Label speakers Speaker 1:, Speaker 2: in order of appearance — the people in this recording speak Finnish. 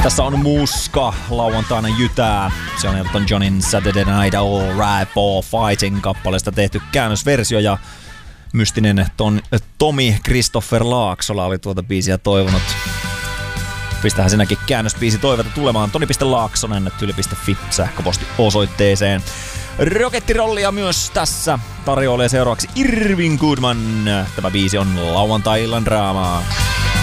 Speaker 1: Tässä on Muska lauantaina jytää. Se on Elton Johnin Saturday Night All Right for Fighting -kappaleesta tehty käännösversio ja mystinen Tomi Christopher Laaksola oli tuota biisiä toivonut. Pistähän sinäkin käännösbiisi toivota tulemaan toni.laaksonen@yle.fi sähköposti osoitteeseen. Rokettirollia myös tässä tarjoilee seuraavaksi Irving Goodman. Tämä biisi on lauantai-illan draamaa.